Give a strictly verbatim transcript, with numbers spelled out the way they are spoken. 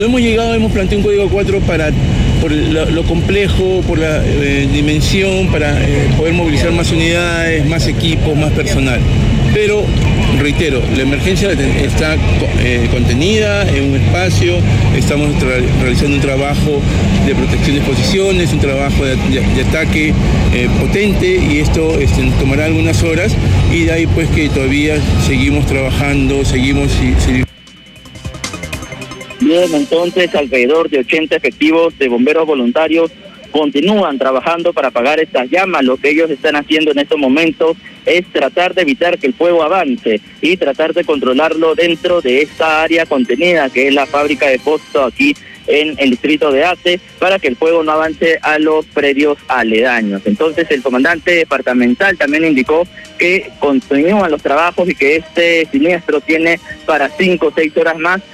Hemos llegado, hemos planteado un código cuatro para, por lo, lo complejo, por la eh, dimensión, para eh, poder movilizar más unidades, más equipos, más personal. Pero, reitero, la emergencia está eh, contenida en un espacio, estamos realizando un trabajo de protección de exposiciones, un trabajo de, de, de ataque eh, potente, y esto este, tomará algunas horas, y de ahí pues que todavía seguimos trabajando, seguimos... Si, Bien, entonces alrededor de ochenta efectivos de bomberos voluntarios continúan trabajando para apagar estas llamas. Lo que ellos están haciendo en estos momentos es tratar de evitar que el fuego avance y tratar de controlarlo dentro de esta área contenida, que es la fábrica de Posto aquí en el distrito de Ate, para que el fuego no avance a los predios aledaños. Entonces el comandante departamental también indicó que continúan los trabajos y que este siniestro tiene para cinco o seis horas más.